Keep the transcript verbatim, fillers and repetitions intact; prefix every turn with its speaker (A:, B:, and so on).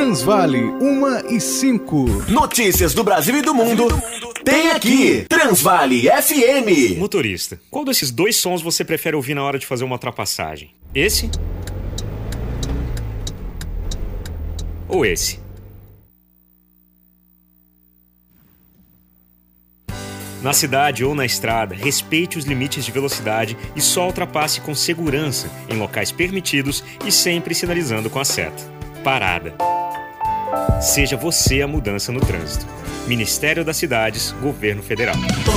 A: Transvale, uma e cinco.
B: Notícias do Brasil e do mundo, tem aqui, Transvale F M.
C: Motorista, qual desses dois sons você prefere ouvir na hora de fazer uma ultrapassagem? Esse? Ou esse? Na cidade ou na estrada, respeite os limites de velocidade e só ultrapasse com segurança em locais permitidos e sempre sinalizando com a seta. Parada. Seja você a mudança no trânsito. Ministério das Cidades, Governo Federal.